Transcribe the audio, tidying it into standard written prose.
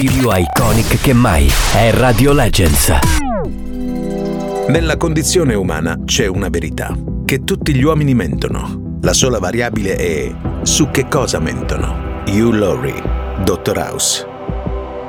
Più iconic che mai è Radio Legends. Nella condizione umana c'è una verità, che tutti gli uomini mentono. La sola variabile è su che cosa mentono. Hugh Laurie, Dr. House.